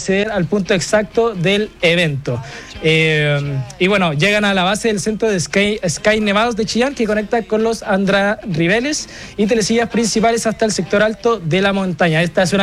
acceder al punto exacto del evento. Y bueno, llegan a la base del centro de Sky Nevados de Chillán, que conecta con los Andrá Ribeles y telesillas principales hasta el sector alto de la montaña. Esta es una